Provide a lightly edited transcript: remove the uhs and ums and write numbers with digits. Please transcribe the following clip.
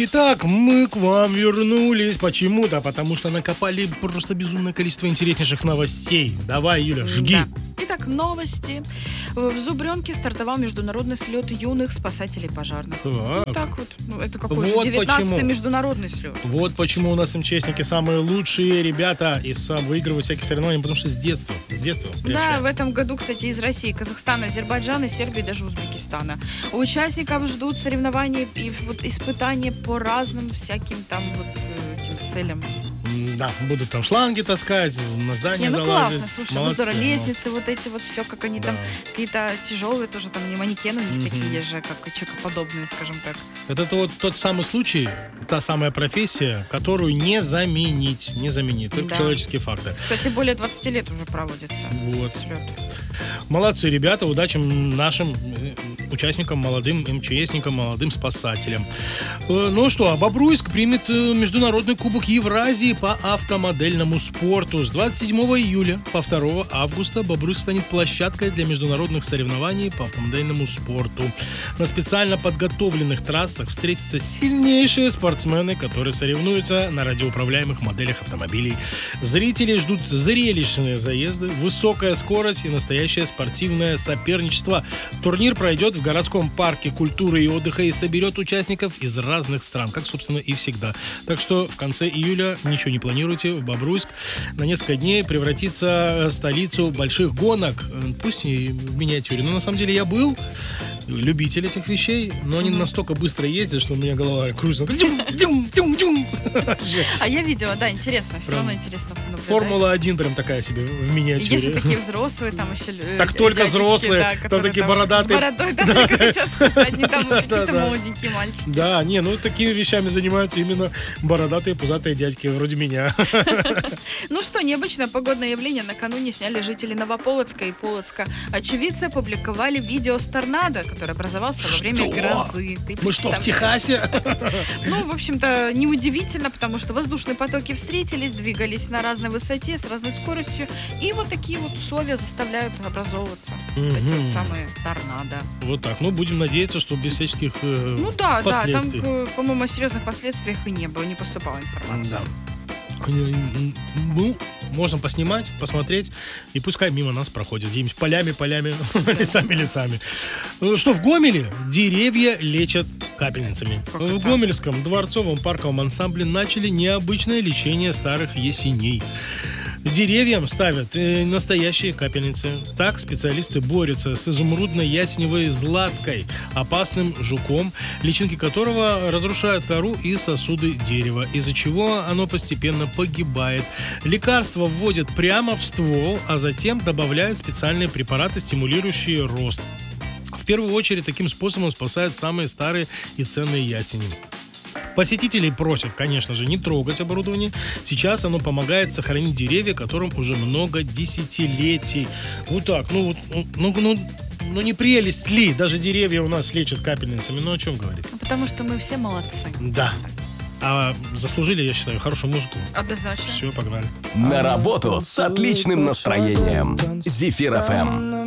Итак, мы к вам вернулись. Почему? Да потому что накопали просто безумное количество интереснейших новостей. Давай, Юля, жги. Да. Итак, новости. В Зубрёнке стартовал международный слет юных спасателей пожарных. Так вот. Это какой же Вот 19-й почему. международный слет. Вот почему у нас МЧСники самые лучшие ребята и выигрывают всякие соревнования, потому что с детства Да, приобщают. в этом году, кстати, из России, Казахстана, Азербайджана, Сербии, даже Узбекистана. У участников ждут соревнования и вот испытания по разным всяким там вот этим целям. Да, будут там шланги таскать, на здание Не, ну залазить. классно, слушай, Молодцы, здорово. ну. Лестницы вот эти вот все, как они там, какие-то тяжелые тоже, там не манекены у них такие же, как и человекоподобные, скажем так. Это вот тот самый случай, та самая профессия, которую не заменить, только Да. человеческие факторы. Кстати, более 20 лет уже проводится Вот. слет. Молодцы, ребята, удачи нашим участникам, молодым МЧСникам, молодым спасателям. Ну что, а Бобруйск примет Международный кубок Евразии по автомодельному спорту. С 27 июля по 2 августа Бобруйск станет площадкой для международных соревнований по автомодельному спорту. На специально подготовленных трассах встретятся сильнейшие спортсмены, которые соревнуются на радиоуправляемых моделях автомобилей. Зрители ждут зрелищные заезды, высокая скорость и настоящее спортивное соперничество. Турнир пройдет в городском парке культуры и отдыха и соберет участников из разных стран, как, собственно, и всегда. Так что в конце июля ничего не планируйте. В Бобруйск на несколько дней превратится в столицу больших гонок. Пусть и в миниатюре. Но на самом деле я был любитель этих вещей, но они настолько быстро ездят, что у меня голова кружится. А я видела, да, интересно, все равно интересно понаблюдать. Формула-1 прям такая себе в И миниатюре. есть же такие взрослые, там еще Так только дядечки, взрослые, да, там которые такие бородатые. С бородой, да, только хотят сказать, не там какие-то Да. молоденькие мальчики. Да, не, ну такими вещами занимаются именно бородатые, пузатые дядьки вроде меня. Ну что, необычное погодное явление накануне сняли жители Новополоцка и Полоцка. Очевидцы опубликовали видео с торнадо, который образовался во время грозы. Ты Мы что, в представляешь? Техасе? Ну, в общем-то, неудивительно, потому что воздушные потоки встретились, двигались на разной высоте, с разной скоростью, и вот такие вот условия заставляют образовываться вот эти вот самые торнадо. Вот так. Ну, будем надеяться, что без всяческих Ну да, там, последствий. по-моему, о серьезных последствиях и не было, не поступала информация. Ну, можно поснимать, посмотреть, и пускай мимо нас проходят. Где-нибудь полями, лесами. Ну что, в Гомеле деревья лечат капельницами. Как В это? Гомельском дворцовом парковом ансамбле начали необычное лечение старых ясеней. Деревьям ставят настоящие капельницы. Так специалисты борются с изумрудно-ясеневой златкой, опасным жуком, личинки которого разрушают кору и сосуды дерева, из-за чего оно постепенно погибает. Лекарства вводят прямо в ствол, а затем добавляют специальные препараты, стимулирующие рост. В первую очередь таким способом спасают самые старые и ценные ясени. Посетителей просят, конечно же, не трогать оборудование. Сейчас оно помогает сохранить деревья, которым уже много десятилетий. Вот так, ну не прелесть ли? Даже деревья у нас лечат капельницами. Ну о чем говорить? Потому что мы все молодцы. Да. А заслужили, я считаю, хорошую музыку. Однозначно. Все, погнали. На работу с отличным настроением. Зефир ФМ.